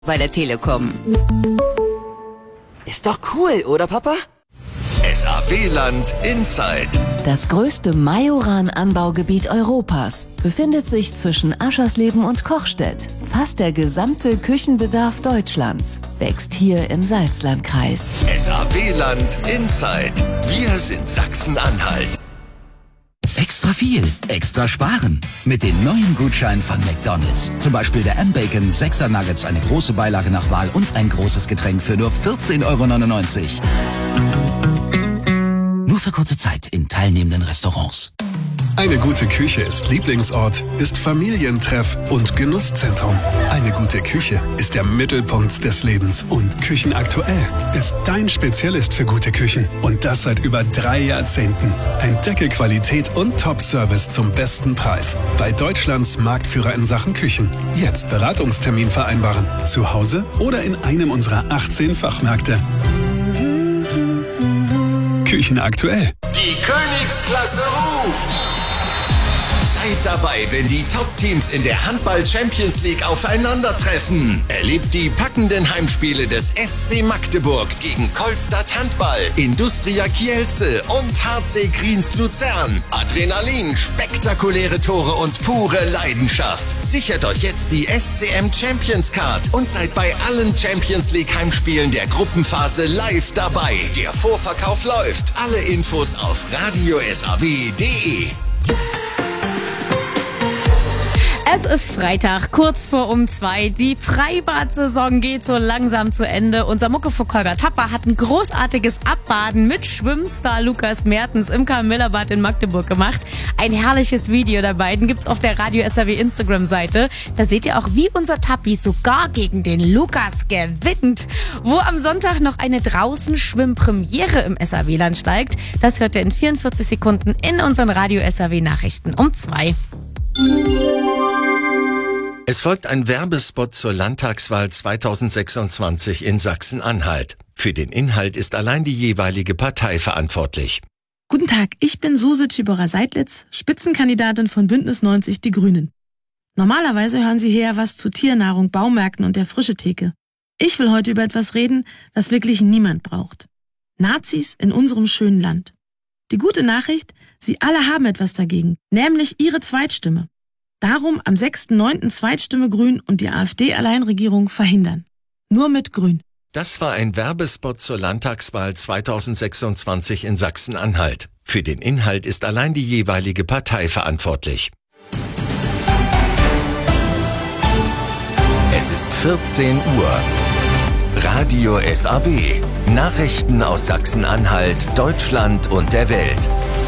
bei der Telekom. Ist doch cool, oder Papa? SAW-Land Inside. Das größte Majoran-Anbaugebiet Europas befindet sich zwischen Aschersleben und Kochstedt. Fast der gesamte Küchenbedarf Deutschlands wächst hier im Salzlandkreis. SAW-Land Inside. Wir sind Sachsen-Anhalt. Extra viel, extra sparen. Mit den neuen Gutscheinen von McDonald's. Zum Beispiel der M-Bacon 6er Nuggets, eine große Beilage nach Wahl und ein großes Getränk für nur 14,99 €. Nur für kurze Zeit in teilnehmenden Restaurants. Eine gute Küche ist Lieblingsort, ist Familientreff und Genusszentrum. Eine gute Küche ist der Mittelpunkt des Lebens. Und Küchenaktuell ist dein Spezialist für gute Küchen. Und das seit über 3 Jahrzehnten. Entdecke Qualität und Top-Service zum besten Preis. Bei Deutschlands Marktführer in Sachen Küchen. Jetzt Beratungstermin vereinbaren. Zu Hause oder in einem unserer 18 Fachmärkte. Küchenaktuell. Die Königsklasse ruft! Seid dabei, wenn die Top-Teams in der Handball-Champions League aufeinandertreffen. Erlebt die packenden Heimspiele des SC Magdeburg gegen Kolstadt Handball, Industria Kielce und HC Kriens Luzern. Adrenalin, spektakuläre Tore und pure Leidenschaft. Sichert euch jetzt die SCM Champions Card und seid bei allen Champions League Heimspielen der Gruppenphase live dabei. Der Vorverkauf läuft. Alle Infos auf radiosaw.de. Es ist Freitag, kurz vor 2. Die Freibad-Saison geht so langsam zu Ende. Unser Muckefuck-Holger Tapper hat ein großartiges Abbaden mit Schwimmstar Lukas Mertens im Karl-Miller-Bad in Magdeburg gemacht. Ein herrliches Video der beiden gibt's auf der Radio SAW Instagram-Seite. Da seht ihr auch, wie unser Tappi sogar gegen den Lukas gewinnt. Wo am Sonntag noch eine Draußen-Schwimm-Premiere im SAW-Land steigt, das hört ihr in 44 Sekunden in unseren Radio SAW-Nachrichten um 2. Es folgt ein Werbespot zur Landtagswahl 2026 in Sachsen-Anhalt. Für den Inhalt ist allein die jeweilige Partei verantwortlich. Guten Tag, ich bin Suse Tschibora-Seidlitz, Spitzenkandidatin von Bündnis 90 Die Grünen. Normalerweise hören Sie hier was zu Tiernahrung, Baumärkten und der Frischetheke. Ich will heute über etwas reden, was wirklich niemand braucht. Nazis in unserem schönen Land. Die gute Nachricht, Sie alle haben etwas dagegen, nämlich Ihre Zweitstimme. Darum am 6.9. Zweitstimme Grün und die AfD-Alleinregierung verhindern. Nur mit Grün. Das war ein Werbespot zur Landtagswahl 2026 in Sachsen-Anhalt. Für den Inhalt ist allein die jeweilige Partei verantwortlich. Es ist 14 Uhr. Radio SAW. Nachrichten aus Sachsen-Anhalt, Deutschland und der Welt.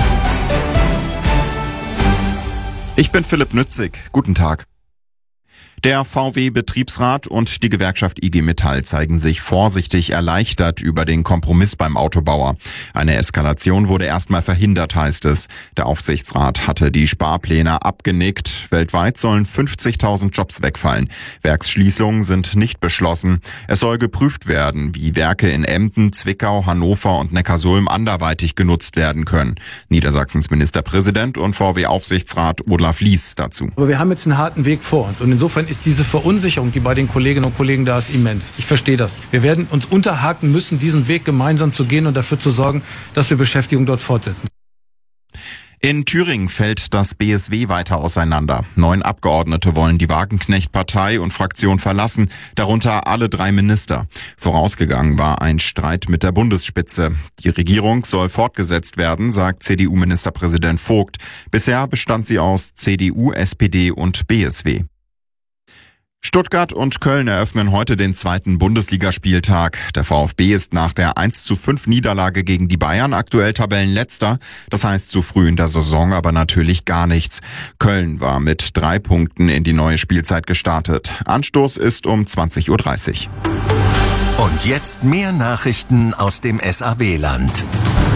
Ich bin Philipp Nützig. Guten Tag. Der VW-Betriebsrat und die Gewerkschaft IG Metall zeigen sich vorsichtig erleichtert über den Kompromiss beim Autobauer. Eine Eskalation wurde erstmal verhindert, heißt es. Der Aufsichtsrat hatte die Sparpläne abgenickt. Weltweit sollen 50.000 Jobs wegfallen. Werksschließungen sind nicht beschlossen. Es soll geprüft werden, wie Werke in Emden, Zwickau, Hannover und Neckarsulm anderweitig genutzt werden können. Niedersachsens Ministerpräsident und VW-Aufsichtsrat Olaf Lies dazu. Aber wir haben jetzt einen harten Weg vor uns und insofern ist diese Verunsicherung, die bei den Kolleginnen und Kollegen da ist, immens. Ich verstehe das. Wir werden uns unterhaken müssen, diesen Weg gemeinsam zu gehen und dafür zu sorgen, dass wir Beschäftigung dort fortsetzen. In Thüringen fällt das BSW weiter auseinander. 9 Abgeordnete wollen die Wagenknecht-Partei und Fraktion verlassen, darunter alle 3 Minister. Vorausgegangen war ein Streit mit der Bundesspitze. Die Regierung soll fortgesetzt werden, sagt CDU-Ministerpräsident Vogt. Bisher bestand sie aus CDU, SPD und BSW. Stuttgart und Köln eröffnen heute den 2. Bundesligaspieltag. Der VfB ist nach der 1:5 Niederlage gegen die Bayern aktuell Tabellenletzter. Das heißt zu früh in der Saison aber natürlich gar nichts. Köln war mit 3 Punkten in die neue Spielzeit gestartet. Anstoß ist um 20:30 Uhr. Und jetzt mehr Nachrichten aus dem SAW-Land.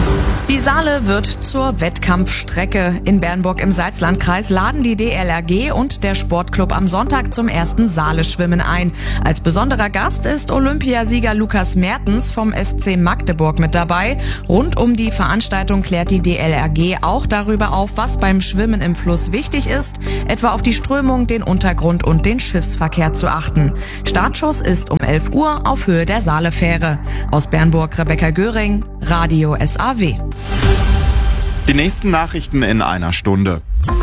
Die Saale wird zur Wettkampfstrecke. In Bernburg im Salzlandkreis laden die DLRG und der Sportclub am Sonntag zum ersten Saale-Schwimmen ein. Als besonderer Gast ist Olympiasieger Lukas Mertens vom SC Magdeburg mit dabei. Rund um die Veranstaltung klärt die DLRG auch darüber auf, was beim Schwimmen im Fluss wichtig ist, etwa auf die Strömung, den Untergrund und den Schiffsverkehr zu achten. Startschuss ist um 11 Uhr auf Höhe der Saalefähre. Aus Bernburg Rebecca Göring, Radio SAW. Die nächsten Nachrichten in einer Stunde.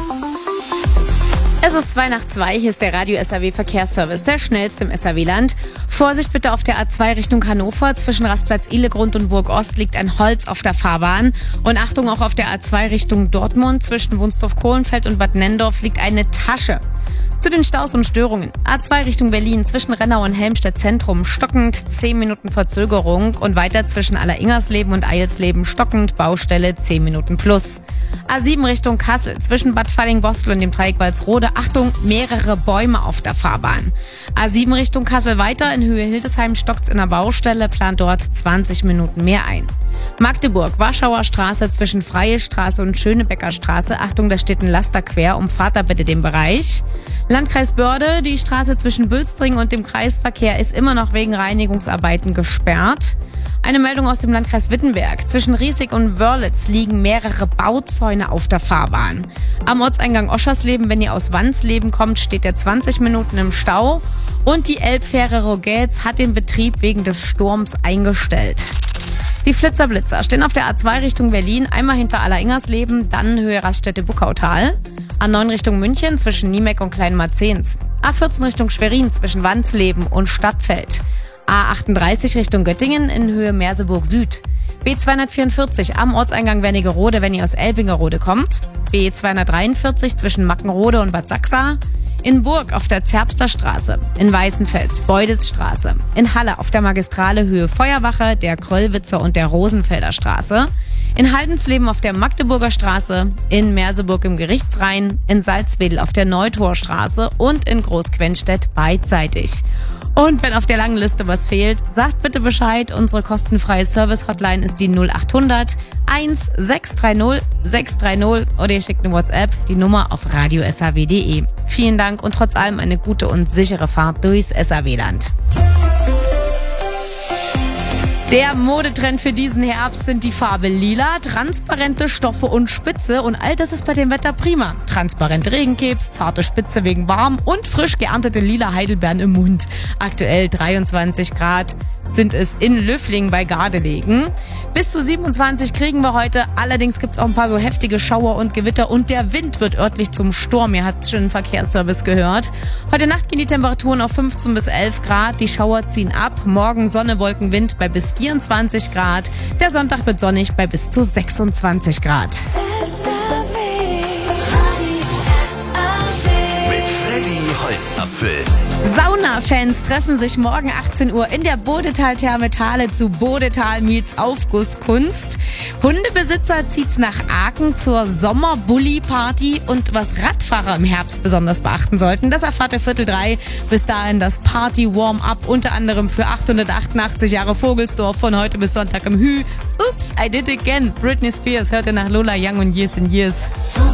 Es ist 2:02, hier ist der Radio SAW Verkehrsservice, der schnellste im SAW-Land. Vorsicht bitte auf der A2 Richtung Hannover. Zwischen Rastplatz Ihlegrund und Burg Ost liegt ein Holz auf der Fahrbahn. Und Achtung, auch auf der A2 Richtung Dortmund. Zwischen Wunstorf-Kohlenfeld und Bad Nendorf liegt eine Tasche. Zu den Staus und Störungen. A2 Richtung Berlin, zwischen Rennau und Helmstedt Zentrum stockend, 10 Minuten Verzögerung. Und weiter zwischen Alleringersleben und Eilsleben stockend, Baustelle 10 Minuten plus. A7 Richtung Kassel, zwischen Bad Falling-Bostel und dem Dreieck Walsrode. Achtung, mehrere Bäume auf der Fahrbahn. A7 Richtung Kassel weiter, in Höhe Hildesheim stockt's in der Baustelle, plant dort 20 Minuten mehr ein. Magdeburg, Warschauer Straße zwischen Freie Straße und Schönebecker Straße. Achtung, da steht ein Laster quer, umfahrt da bitte den Bereich. Landkreis Börde, die Straße zwischen Bülstring und dem Kreisverkehr ist immer noch wegen Reinigungsarbeiten gesperrt. Eine Meldung aus dem Landkreis Wittenberg. Zwischen Riesig und Wörlitz liegen mehrere Bauzäune auf der Fahrbahn. Am Ortseingang Oschersleben, wenn ihr aus Wandsleben kommt, steht der 20 Minuten im Stau. Und die Elbfähre Rogetz hat den Betrieb wegen des Sturms eingestellt. Die Flitzer-Blitzer stehen auf der A2 Richtung Berlin, einmal hinter Alleringersleben, dann Höhe Raststätte-Wukautal. A9 Richtung München zwischen Niemeck und Kleinmarzens. A14 Richtung Schwerin zwischen Wandsleben und Stadtfeld. A38 Richtung Göttingen in Höhe Merseburg Süd. B244 am Ortseingang Wernigerode, wenn ihr aus Elbingerode kommt. B243 zwischen Mackenrode und Bad Sachsa. In Burg auf der Zerbster Straße, in Weißenfels, Beuditzstraße, in Halle auf der Magistrale Höhe Feuerwache, der Kröllwitzer und der Rosenfelder Straße, in Haldensleben auf der Magdeburger Straße, in Merseburg im Gerichtsrhein, in Salzwedel auf der Neutorstraße und in Großquenstedt beidseitig. Und wenn auf der langen Liste was fehlt, sagt bitte Bescheid. Unsere kostenfreie Service-Hotline ist die 0800 1630 630 oder ihr schickt eine WhatsApp, die Nummer auf radiosaw.de. Vielen Dank und trotz allem eine gute und sichere Fahrt durchs SAW-Land. Der Modetrend für diesen Herbst sind die Farbe Lila, transparente Stoffe und Spitze und all das ist bei dem Wetter prima. Transparente Regenkebs, zarte Spitze wegen warm und frisch geerntete lila Heidelbeeren im Mund. Aktuell 23 Grad sind es in Löfflingen bei Gardelegen. Bis zu 27 kriegen wir heute, allerdings gibt es auch ein paar so heftige Schauer und Gewitter und der Wind wird örtlich zum Sturm. Ihr habt schon im Verkehrsservice gehört. Heute Nacht gehen die Temperaturen auf 15 bis 11 Grad, die Schauer ziehen ab. Morgen Sonne, Wolken, Wind bei bis 24 Grad. Der Sonntag wird sonnig bei bis zu 26 Grad. Mit Freddy Holzapfel. Sauna-Fans treffen sich morgen 18 Uhr in der Bodetal-Therme Thale zu Bodetal meets Aufgusskunst. Hundebesitzer zieht's nach Aachen zur Sommer-Bulli-Party und was Radfahrer im Herbst besonders beachten sollten, das erfahrt ihr 2:45. Bis dahin das Party-Warm-Up, unter anderem für 888 Jahre Vogelsdorf von heute bis Sonntag im Hü. Oops, I did it again. Britney Spears hörte nach Lola Young und Years and Years.